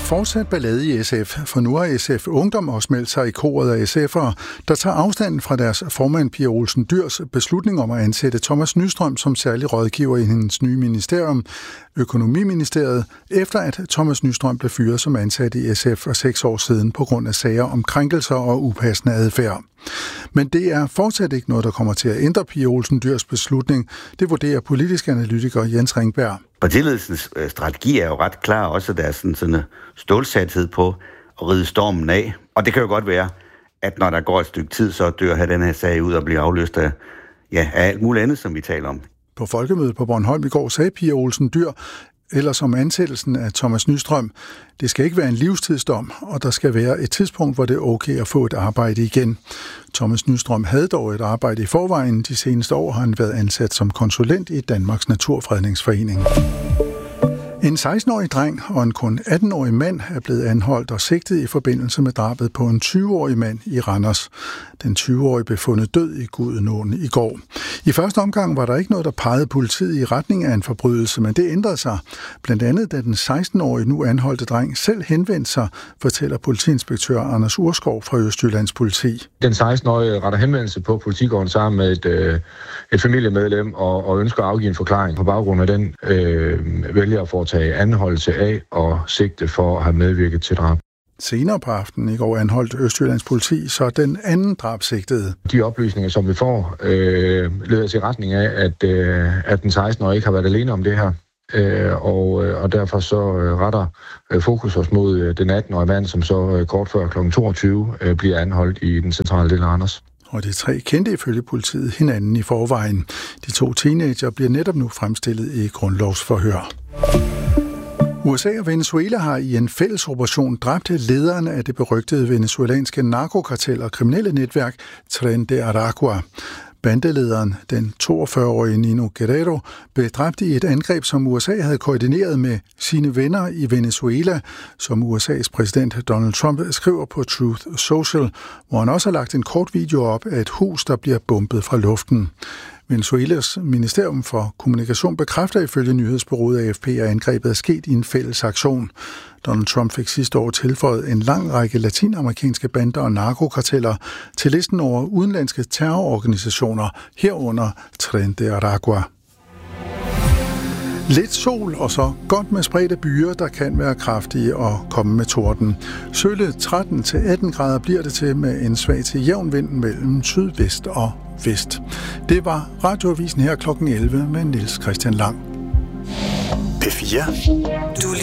fortsat ballade i SF, for nu har SF Ungdom også meldt sig i koret af SF'ere, der tager afstand fra deres formand Pia Olsen Dyhrs beslutning om at ansætte Thomas Nystrøm som særlig rådgiver i hendes nye ministerium, Økonomiministeriet, efter at Thomas Nystrøm blev fyret som ansat i SF for 6 år siden på grund af sager om krænkelser og upassende adfærd. Men det er fortsat ikke noget, der kommer til at ændre Pia Olsen Dyhrs beslutning. Det vurderer politisk analytiker Jens Ringberg. Partiledelsens strategi er jo ret klar, også der er sådan en stålsathed på at ride stormen af. Og det kan jo godt være, at når der går et stykke tid, så dør den her sag ud og bliver afløst af alt muligt andet, som vi taler om. På folkemødet på Bornholm i går sagde Pia Olsen Dyhr, eller som ansættelsen af Thomas Nystrøm, det skal ikke være en livstidsdom, og der skal være et tidspunkt, hvor det er okay at få et arbejde igen. Thomas Nystrøm havde dog et arbejde i forvejen. De seneste år har han været ansat som konsulent i Danmarks Naturfredningsforening. En 16-årig dreng og en kun 18-årig mand er blevet anholdt og sigtet i forbindelse med drabet på en 20-årig mand i Randers. Den 20-årige blev fundet død i Gudenåen i går. I første omgang var der ikke noget, der pegede politiet i retning af en forbrydelse, men det ændrede sig. Blandt andet, da den 16-årige nu anholdte dreng selv henvendte sig, fortæller politiinspektør Anders Urskov fra Østjyllands Politi. Den 16-årige retter henvendelse på politigården sammen med et familiemedlem og ønsker at afgive en forklaring. På baggrund af den vælger at foretage anholdelse af og sigte for at have medvirket til drab. Senere på aftenen i går anholdt Østjyllands Politi så den anden drabsigtede. De oplysninger, som vi får, leder til retning af, at den 16-årige ikke har været alene om det her. Og derfor så retter fokus os mod den 18-årige mand, som så kort før kl. 22 bliver anholdt i den centrale del af Randers. Og de 3 kendte ifølge politiet hinanden i forvejen. De 2 teenager bliver netop nu fremstillet i grundlovsforhør. USA og Venezuela har i en fælles operation dræbt lederen af det berygtede venezuelanske narkokartel og kriminelle netværk Tren de Aragua. Bandelederen, den 42-årige Nino Guerrero, blev dræbt i et angreb, som USA havde koordineret med sine venner i Venezuela, som USA's præsident Donald Trump skriver på Truth Social, hvor han også har lagt en kort video op af et hus, der bliver bombet fra luften. Venezuelas Ministerium for Kommunikation bekræfter ifølge nyhedsbureauet AFP, at angrebet er sket i en fælles aktion. Donald Trump fik sidste år tilføjet en lang række latinamerikanske bander og narkokarteller til listen over udenlandske terrororganisationer, herunder Tren de Aragua. Lidt sol og så godt med spredte byer, der kan være kraftige og komme med torden. Sølle 13-18 grader bliver det til med en svag til jævn vind mellem sydvest og vest. Det var Radioavisen her kl. 11 med Niels Christian Lang. P4.